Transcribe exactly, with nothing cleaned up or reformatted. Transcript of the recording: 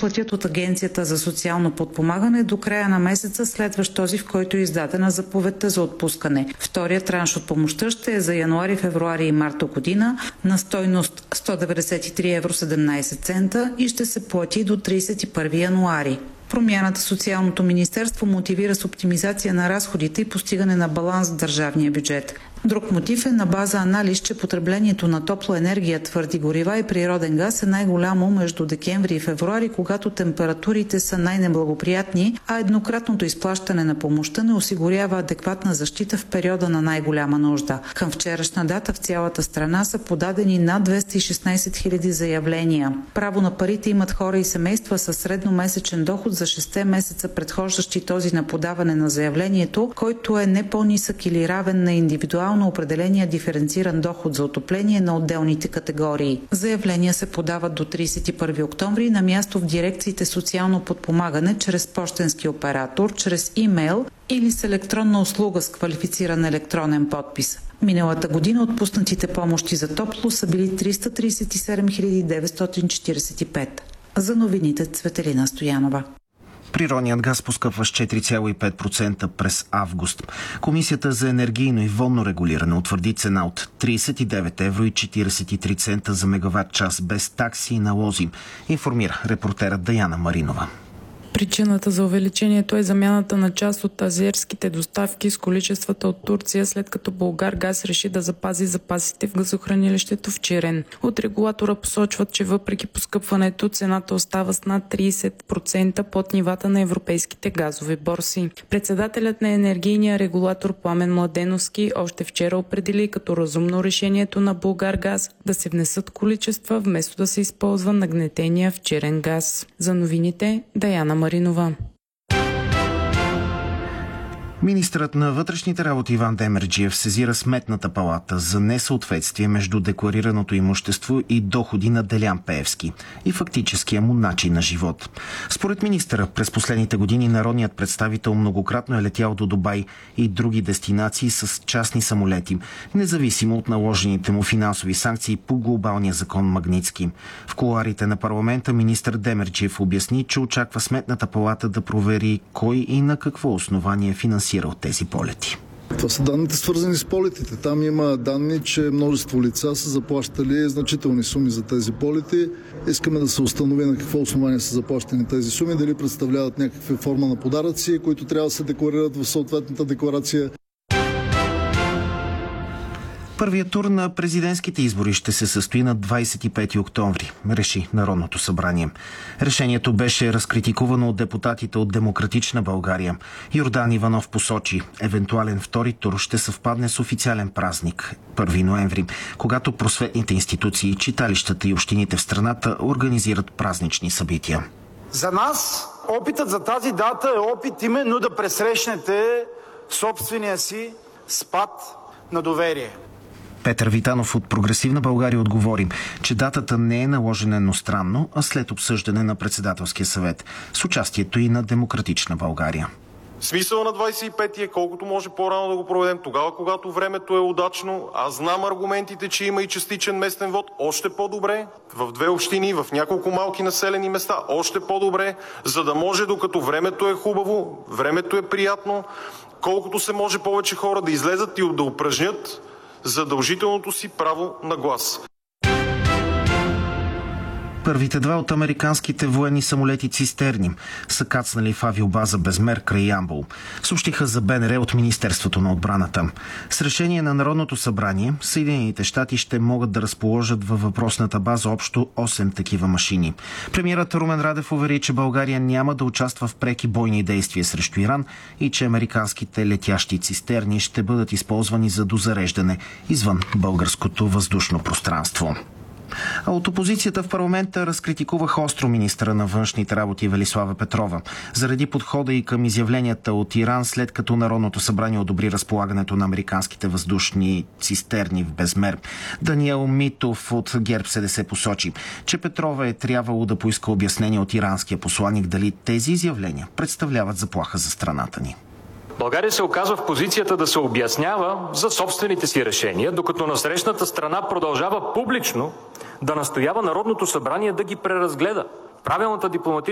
изплатят от Агенцията за социално подпомагане до края на месеца, следващ този, в който е издадена заповедта за отпускане. Вторият транш от помощта ще е за януари, февруари и март година на стойност сто деветдесет и три евро седемнадесет цента и ще се плати до тридесет и първи януари. Промяната Социалното министерство мотивира с оптимизация на разходите и постигане на баланс в държавния бюджет. Друг мотив е на база анализ, че потреблението на топлоенергия, твърди горива и природен газ е най-голямо между декември и февруари, когато температурите са най-неблагоприятни, а еднократното изплащане на помощта не осигурява адекватна защита в периода на най-голяма нужда. Към вчерашна дата в цялата страна са подадени над двеста и шестнадесет хиляди заявления. Право на парите имат хора и семейства със средномесечен доход за шестте месеца, предхождащи този на подаване на заявлението, който е не по-нисък или равен на индивидуално на определения диференциран доход за отопление на отделните категории. Заявления се подават до тридесет и първи октомври на място в дирекциите социално подпомагане чрез пощенски оператор, чрез имейл или с електронна услуга с квалифициран електронен подпис. Миналата година отпуснатите помощи за топло са били триста тридесет и седем хиляди деветстотин четиридесет и пет. За новините Цветелина Стоянова. Природният газ поскъпва с четири цяло и пет процента през август. Комисията за енергийно и водно регулиране утвърди цена от тридесет и девет евро и четиридесет и три цента за мегаватт час без такси и налози, информира репортерът Даяна Маринова. Причината за увеличението е замяната на част от азерските доставки с количествата от Турция, след като Булгаргаз реши да запази запасите в газохранилището в Чирен. От регулатора посочват, че въпреки поскъпването, цената остава с над тридесет процента под нивата на европейските газови борси. Председателят на енергийния регулатор Пламен Младеновски още вчера определи като разумно решението на Булгаргаз да се внесат количества, вместо да се използва нагнетения в Чирен газ. За новините Даяна Маринова. Министърът на вътрешните работи Иван Демерджиев сезира Сметната палата за несъответствие между декларираното имущество и доходи на Делян Пеевски и фактическия му начин на живот. Според министъра, през последните години народният представител многократно е летял до Дубай и други дестинации с частни самолети, независимо от наложените му финансови санкции по глобалния закон Магнитски. В кулоарите на парламента министър Демерджиев обясни, че очаква Сметната палата да провери кой и на какво основание финансира от тези полети. Това са данните, свързани с полетите. Там има данни, че множество лица са заплащали значителни суми за тези полети. Искаме да се установи на какво основание са заплащани тези суми, дали представляват някаква форма на подаръци, които трябва да се декларират в съответната декларация. Първият тур на президентските избори ще се състои на двадесет и пети октомври, реши Народното събрание. Решението беше разкритикувано от депутатите от Демократична България. Йордан Иванов посочи, евентуален втори тур ще съвпадне с официален празник – първи ноември, когато просветните институции, читалищата и общините в страната организират празнични събития. За нас опитът за тази дата е опит именно да пресрещнете собствения си спад на доверие. Петър Витанов от Прогресивна България отговори, че датата не е наложена едностранно, а след обсъждане на председателския съвет с участието и на Демократична България. Смисъл на двадесет и пети е колкото може по-рано да го проведем, тогава когато времето е удачно. Аз знам аргументите, че има и частичен местен вод. Още по-добре. В две общини, в няколко малки населени места. Още по-добре, за да може, докато времето е хубаво, времето е приятно, колкото се може повече хора да излезат и да упражнят задължителното си право на глас. Първите два от американските военни самолети цистерни са кацнали в авиобаза Безмер край Ямбол, съобщиха за Б Н Р от Министерството на отбраната. С решение на Народното събрание, Съединените щати ще могат да разположат във въпросната база общо осем такива машини. Премиерът Румен Радев увери, че България няма да участва в преки бойни действия срещу Иран и че американските летящи цистерни ще бъдат използвани за дозареждане извън българското въздушно пространство. А от опозицията в парламента разкритикуваха остро министъра на външните работи Велислава Петрова заради подхода и към изявленията от Иран, след като Народното събрание одобри разполагането на американските въздушни цистерни в Безмер. Даниел Митов от ГЕРБ С Д С посочи, че Петрова е трябвало да поиска обяснение от иранския посланик дали тези изявления представляват заплаха за страната ни. България се оказва в позицията да се обяснява за собствените си решения, докато насрещната страна продължава публично да настоява Народното събрание да ги преразгледа. Правилната дипломатическа